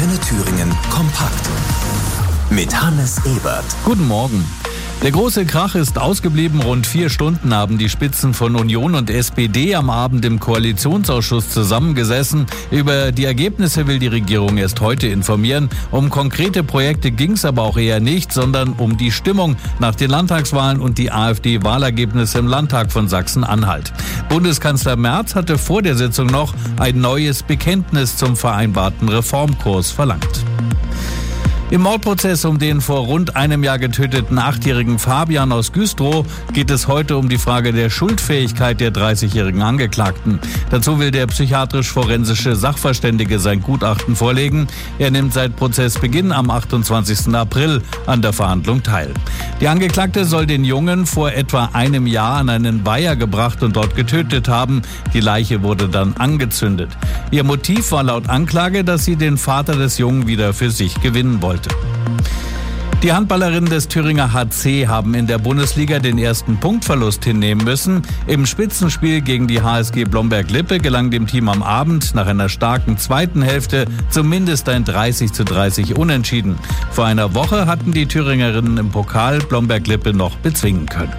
Antenne Thüringen kompakt. Mit Hannes Ebert. Guten Morgen. Der große Krach ist ausgeblieben. Rund 4 Stunden haben die Spitzen von Union und SPD am Abend im Koalitionsausschuss zusammengesessen. Über die Ergebnisse will die Regierung erst heute informieren. Um konkrete Projekte ging es aber auch eher nicht, sondern um die Stimmung nach den Landtagswahlen und die AfD-Wahlergebnisse im Landtag von Sachsen-Anhalt. Bundeskanzler Merz hatte vor der Sitzung noch ein neues Bekenntnis zum vereinbarten Reformkurs verlangt. Im Mordprozess um den vor rund einem Jahr getöteten 8-jährigen Fabian aus Güstrow geht es heute um die Frage der Schuldfähigkeit der 30-jährigen Angeklagten. Dazu will der psychiatrisch-forensische Sachverständige sein Gutachten vorlegen. Er nimmt seit Prozessbeginn am 28. April an der Verhandlung teil. Die Angeklagte soll den Jungen vor etwa einem Jahr an einen Weiher gebracht und dort getötet haben. Die Leiche wurde dann angezündet. Ihr Motiv war laut Anklage, dass sie den Vater des Jungen wieder für sich gewinnen wollte. Die Handballerinnen des Thüringer HC haben in der Bundesliga den ersten Punktverlust hinnehmen müssen. Im Spitzenspiel gegen die HSG Blomberg-Lippe gelang dem Team am Abend nach einer starken zweiten Hälfte zumindest ein 30:30 Unentschieden. Vor einer Woche hatten die Thüringerinnen im Pokal Blomberg-Lippe noch bezwingen können.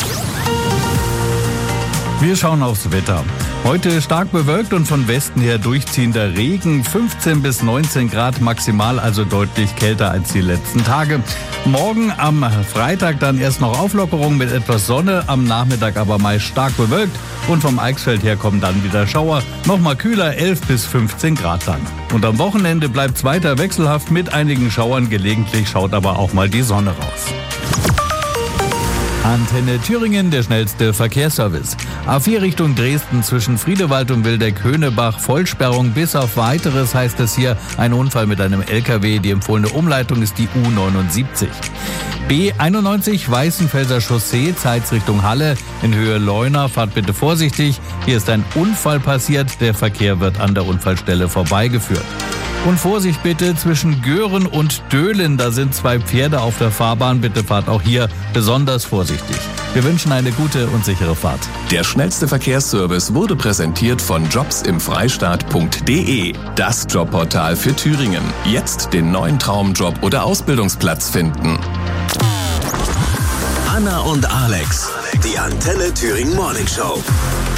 Wir schauen aufs Wetter. Heute stark bewölkt und von Westen her durchziehender Regen, 15 bis 19 Grad maximal, also deutlich kälter als die letzten Tage. Morgen am Freitag dann erst noch Auflockerung mit etwas Sonne, am Nachmittag aber meist stark bewölkt und vom Eichsfeld her kommen dann wieder Schauer, nochmal kühler, 11 bis 15 Grad dann. Und am Wochenende bleibt es weiter wechselhaft mit einigen Schauern, gelegentlich schaut aber auch mal die Sonne raus. Antenne Thüringen, der schnellste Verkehrsservice. A4 Richtung Dresden zwischen Friedewald und Wildeck-Höhnebach, Vollsperrung bis auf Weiteres, heißt es hier, ein Unfall mit einem LKW. Die empfohlene Umleitung ist die U79. B91 Weißenfelser Chaussee, Zeitz Richtung Halle, in Höhe Leuna, fahrt bitte vorsichtig. Hier ist ein Unfall passiert, der Verkehr wird an der Unfallstelle vorbeigeführt. Und Vorsicht bitte zwischen Göhren und Döhlen, da sind 2 Pferde auf der Fahrbahn, bitte fahrt auch hier besonders vorsichtig. Wir wünschen eine gute und sichere Fahrt. Der schnellste Verkehrsservice wurde präsentiert von jobsimfreistaat.de, das Jobportal für Thüringen. Jetzt den neuen Traumjob oder Ausbildungsplatz finden. Anna und Alex, die Antenne Thüringen Morning Show.